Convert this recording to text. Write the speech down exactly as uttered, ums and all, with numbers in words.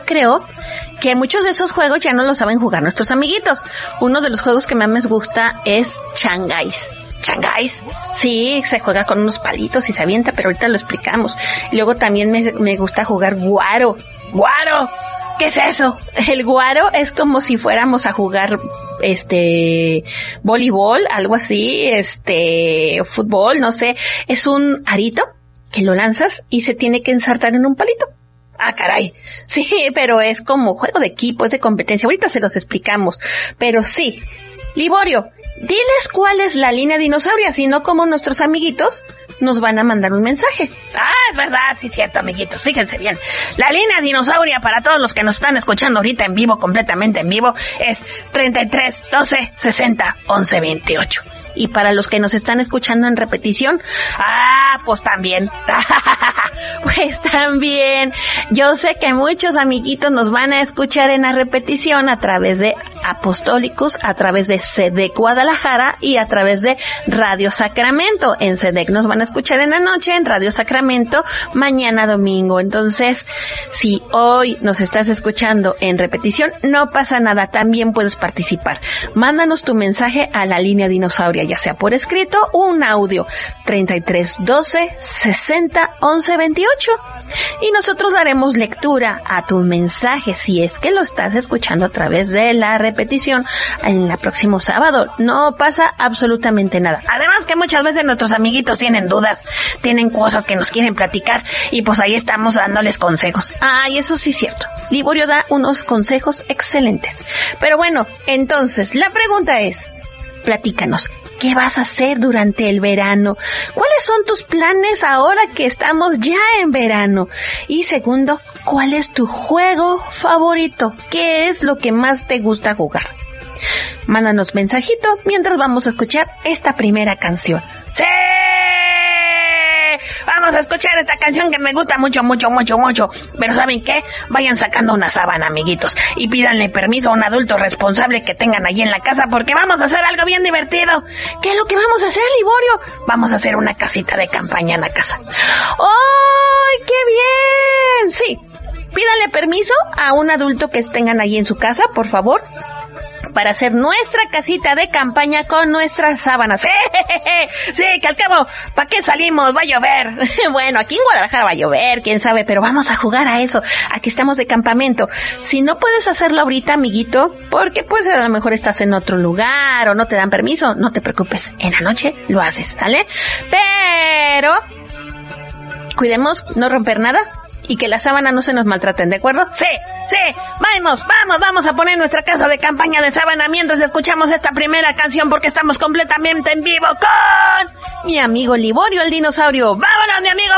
creo que muchos de esos juegos ya no lo saben jugar nuestros amiguitos. Uno de los juegos que más me gusta es Shanghais. Shanghais, sí, se juega con unos palitos y se avienta, pero ahorita lo explicamos. Y luego también me, me gusta jugar Guaro. ¡Guaro! ¿Qué es eso? El Guaro es como si fuéramos a jugar este voleibol, algo así, este fútbol, no sé. Es un arito que lo lanzas y se tiene que ensartar en un palito. Ah, caray. Sí, pero es como juego de equipo, es de competencia. Ahorita se los explicamos. Pero sí, Liborio, diles cuál es la línea dinosauria, si no como nuestros amiguitos nos van a mandar un mensaje. Ah, es verdad, sí, cierto, amiguitos, fíjense bien. La línea dinosauria para todos los que nos están escuchando ahorita en vivo, completamente en vivo, es treinta y tres, doce, sesenta, once, veintiocho. Y para los que nos están escuchando en repetición, ah, pues también. Pues también. Yo sé que muchos amiguitos nos van a escuchar en la repetición a través de Apostólicos, a través de C D Guadalajara y a través de Radio Sacramento. En C D E C nos van a escuchar en la noche, en Radio Sacramento mañana domingo. Entonces, si hoy nos estás escuchando en repetición, no pasa nada, también puedes participar. Mándanos tu mensaje a la línea dinosauria, ya sea por escrito o un audio, treinta y tres, doce, sesenta, once, veintiocho. Y nosotros daremos lectura a tu mensaje si es que lo estás escuchando a través de la repetición en el próximo sábado. No pasa absolutamente nada. Además que muchas veces nuestros amiguitos tienen dudas, tienen cosas que nos quieren platicar y pues ahí estamos dándoles consejos. Ah, y eso sí es cierto. Liborio da unos consejos excelentes. Pero bueno, entonces, la pregunta es, platícanos, ¿qué vas a hacer durante el verano? ¿Cuáles son tus planes ahora que estamos ya en verano? Y segundo, ¿cuál es tu juego favorito? ¿Qué es lo que más te gusta jugar? Mándanos mensajito mientras vamos a escuchar esta primera canción. ¡Sí! Vamos a escuchar esta canción que me gusta mucho, mucho, mucho, mucho. Pero ¿saben qué? Vayan sacando una sábana, amiguitos, y pídanle permiso a un adulto responsable que tengan allí en la casa, porque vamos a hacer algo bien divertido. ¿Qué es lo que vamos a hacer, Liborio? Vamos a hacer una casita de campaña en la casa. ¡Ay, qué bien! Sí, pídanle permiso a un adulto que tengan allí en su casa, por favor, para hacer nuestra casita de campaña con nuestras sábanas. Sí, sí, que al cabo, ¿para qué salimos? Va a llover. Bueno, aquí en Guadalajara va a llover, quién sabe, pero vamos a jugar a eso. Aquí estamos de campamento. Si no puedes hacerlo ahorita, amiguito, porque pues a lo mejor estás en otro lugar o no te dan permiso, no te preocupes. En la noche lo haces, ¿sale? Pero cuidemos no romper nada y que la sábana no se nos maltraten, ¿de acuerdo? Sí, sí, vamos, vamos, vamos a poner nuestra casa de campaña de sábana mientras escuchamos esta primera canción, porque estamos completamente en vivo con mi amigo Liborio el dinosaurio. ¡Vámonos!